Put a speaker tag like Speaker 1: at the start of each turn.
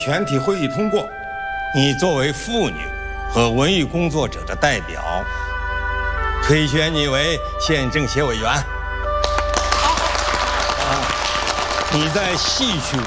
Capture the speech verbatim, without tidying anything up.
Speaker 1: 全体会议通过，你作为妇女和文艺工作者的代表，推选你为县政协委员。好，啊，你在戏曲